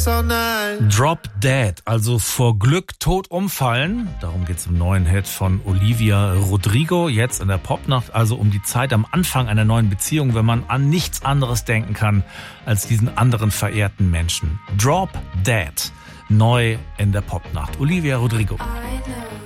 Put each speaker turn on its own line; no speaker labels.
this all night.
Drop Dead, also vor Glück tot umfallen. Darum geht's im neuen Hit von Olivia Rodrigo. Jetzt in der Popnacht, also um die Zeit am Anfang einer neuen Beziehung, wenn man an nichts anderes denken kann als diesen anderen verehrten Menschen. Drop Dead, neu in der Popnacht. Olivia Rodrigo.